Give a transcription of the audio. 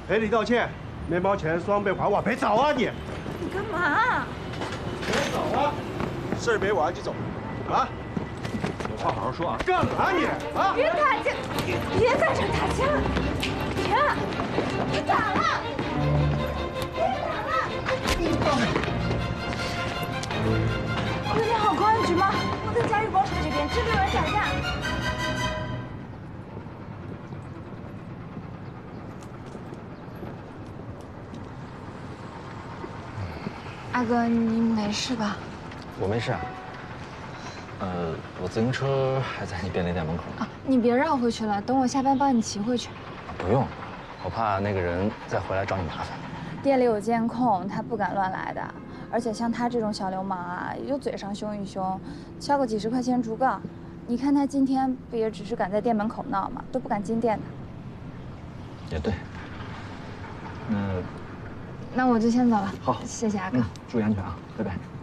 赔礼道歉，面包钱双倍还我，别走啊你！ 你干嘛？ 别走啊！事儿没完就走，啊！有话好好说啊！干嘛你？啊！ 别打架！别在这打架！别！别打了！别打了！有点好公安局吗？我在嘉裕广场这边，这边有人打架。阿哥，你没事吧？ 我没事啊。我自行车还在你便利店门口呢。 啊，你别绕回去了，等我下班帮你骑回去。 不用，我怕那个人再回来找你麻烦。 店里有监控，他不敢乱来的。而且像他这种小流氓啊，也就嘴上凶一凶，敲个几十块钱竹杠。你看他今天不也只是敢在店门口闹吗？都不敢进店的。 也对。 那我就先走了。 好， 谢谢阿哥。 注意安全啊，拜拜。